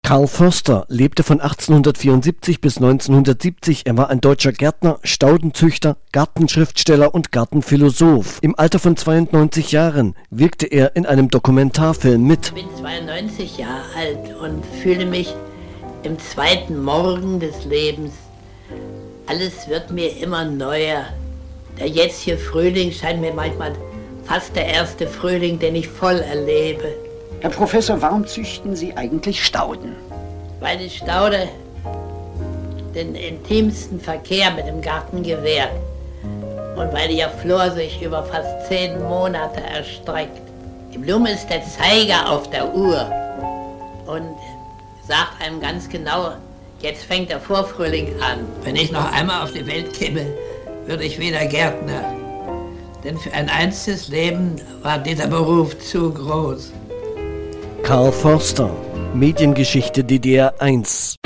Karl Förster lebte von 1874 bis 1970. Er war ein deutscher Gärtner, Staudenzüchter, Gartenschriftsteller und Gartenphilosoph. Im Alter von 92 Jahren wirkte er in einem Dokumentarfilm mit. Ich bin 92 Jahre alt und fühle mich im zweiten Morgen des Lebens. Alles wird mir immer neuer. Der jetzige Frühling scheint mir manchmal fast der erste Frühling, den ich voll erlebe. Herr Professor, warum züchten Sie eigentlich Stauden? Weil die Staude den intimsten Verkehr mit dem Garten gewährt und weil ihr Flor sich über fast 10 Monate erstreckt. Die Blume ist der Zeiger auf der Uhr und sagt einem ganz genau, jetzt fängt der Vorfrühling an. Wenn ich noch einmal auf die Welt käme, würde ich wieder Gärtner. Denn für ein einziges Leben war dieser Beruf zu groß. Karl Förster, Mediengeschichte DDR 1.